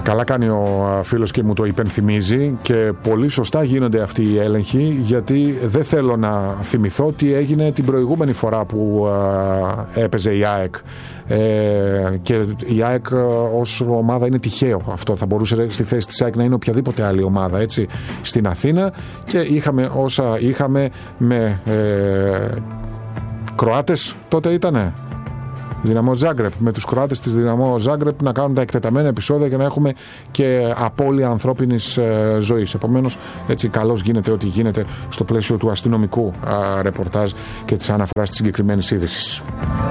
Καλά κάνει ο φίλος και μου το υπενθυμίζει και πολύ σωστά γίνονται αυτοί οι έλεγχοι, γιατί δεν θέλω να θυμηθώ τι έγινε την προηγούμενη φορά που έπαιζε η ΑΕΚ. Και η ΑΕΚ ως ομάδα είναι τυχαίο αυτό. Θα μπορούσε στη θέση της ΑΕΚ να είναι οποιαδήποτε άλλη ομάδα, έτσι, στην Αθήνα, και είχαμε όσα είχαμε με Κροάτες τότε ήτανε. Δυναμό Ζάγκρεπ, με τους Κροάτες της Δυναμό Ζάγκρεπ να κάνουν τα εκτεταμένα επεισόδια και να έχουμε και απώλεια ανθρώπινης ζωής. Επομένως, έτσι καλώς γίνεται ό,τι γίνεται στο πλαίσιο του αστυνομικού ρεπορτάζ και της αναφοράς της συγκεκριμένης είδησης.